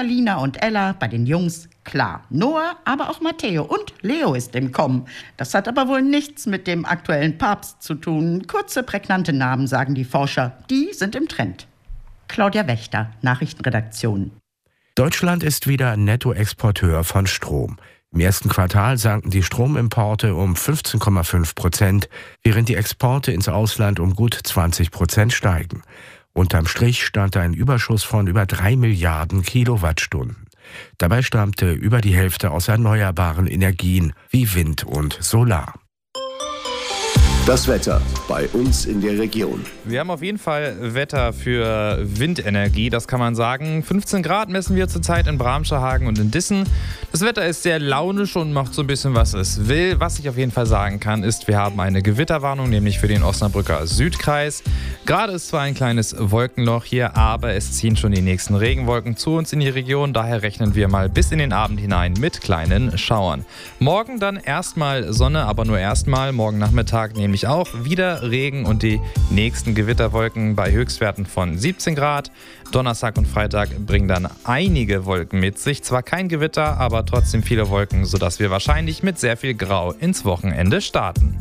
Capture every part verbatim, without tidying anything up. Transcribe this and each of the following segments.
Lina und Ella, bei den Jungs klar Noah, aber auch Matteo und Leo ist im Kommen. Das hat aber wohl nichts mit dem aktuellen Papst zu tun. Kurze, prägnante Namen, sagen die Forscher. Die sind im Trend. Claudia Wächter, Nachrichtenredaktion. Deutschland ist wieder Nettoexporteur von Strom. Im ersten Quartal sanken die Stromimporte um fünfzehn Komma fünf Prozent, während die Exporte ins Ausland um gut zwanzig Prozent steigen. Unterm Strich stand ein Überschuss von über drei Milliarden Kilowattstunden. Dabei stammte über die Hälfte aus erneuerbaren Energien wie Wind und Solar. Das Wetter bei uns in der Region. Wir haben auf jeden Fall Wetter für Windenergie, das kann man sagen. fünfzehn Grad messen wir zurzeit in Bramscherhagen und in Dissen. Das Wetter ist sehr launisch und macht so ein bisschen, was es will. Was ich auf jeden Fall sagen kann, ist, wir haben eine Gewitterwarnung, nämlich für den Osnabrücker Südkreis. Gerade ist zwar ein kleines Wolkenloch hier, aber es ziehen schon die nächsten Regenwolken zu uns in die Region. Daher rechnen wir mal bis in den Abend hinein mit kleinen Schauern. Morgen dann erstmal Sonne, aber nur erstmal. Morgen Nachmittag nämlich auch wieder Regen und die nächsten Gewitterwolken bei Höchstwerten von siebzehn Grad. Donnerstag und Freitag bringen dann einige Wolken mit sich. Zwar kein Gewitter, aber trotzdem viele Wolken, sodass wir wahrscheinlich mit sehr viel Grau ins Wochenende starten.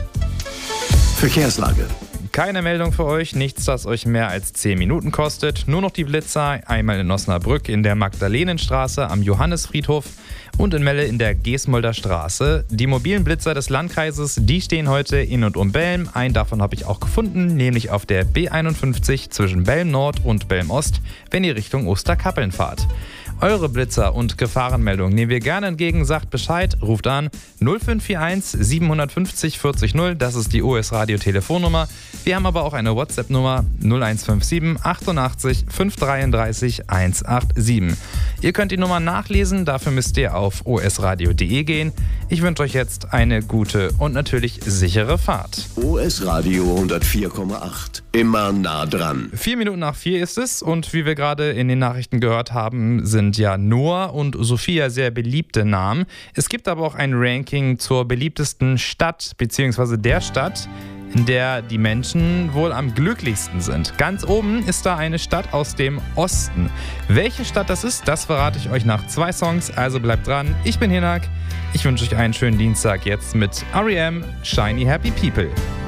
Verkehrslage. Keine Meldung für euch, nichts, das euch mehr als zehn Minuten kostet. Nur noch die Blitzer, einmal in Osnabrück in der Magdalenenstraße am Johannisfriedhof und in Melle in der Geesmolder Straße. Die mobilen Blitzer des Landkreises, die stehen heute in und um Belm. Einen davon habe ich auch gefunden, nämlich auf der B einundfünfzig zwischen Belm Nord und Belm Ost, wenn ihr Richtung Osterkappeln fahrt. Eure Blitzer und Gefahrenmeldungen nehmen wir gerne entgegen, sagt Bescheid, ruft an null fünf vier eins sieben fünf null vier null null, das ist die O S Radio Telefonnummer. Wir haben aber auch eine WhatsApp-Nummer null eins fünf sieben achtundachtzig fünf dreiunddreißig hundertsiebenundachtzig. Ihr könnt die Nummer nachlesen, dafür müsst ihr auf o s radio punkt d e gehen. Ich wünsche euch jetzt eine gute und natürlich sichere Fahrt. O S Radio hundertvier Komma acht, immer nah dran. Vier Minuten nach vier ist es und wie wir gerade in den Nachrichten gehört haben, sind ja Noah und Sophia sehr beliebte Namen. Es gibt aber auch ein Ranking zur beliebtesten Stadt bzw. der Stadt, in der die Menschen wohl am glücklichsten sind. Ganz oben ist da eine Stadt aus dem Osten. Welche Stadt das ist, das verrate ich euch nach zwei Songs, also bleibt dran. Ich bin Hinak, ich wünsche euch einen schönen Dienstag jetzt mit R E M, Shiny Happy People.